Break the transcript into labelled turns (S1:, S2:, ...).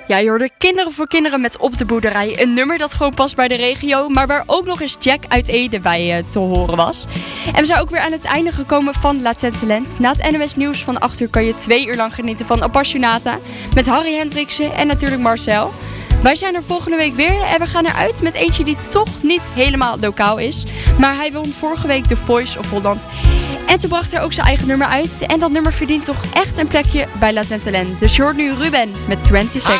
S1: Ja, je hoorde Kinderen voor Kinderen met Op de Boerderij. Een nummer dat gewoon past bij de regio, maar waar ook nog eens Jack uit Ede bij te horen was. En we zijn ook weer aan het einde gekomen van Latent Talent. Na het NOS Nieuws van 8 uur kan je 2 uur lang genieten van Appassionata. Met Harry Hendriksen en natuurlijk Marcel. Wij zijn er volgende week weer en we gaan eruit met eentje die toch niet helemaal lokaal is. Maar hij won vorige week The Voice of Holland. En toen bracht hij ook zijn eigen nummer uit. En dat nummer verdient toch echt een plekje bij Latent Talent. Dus je hoort nu Ruben met 20 Seconds.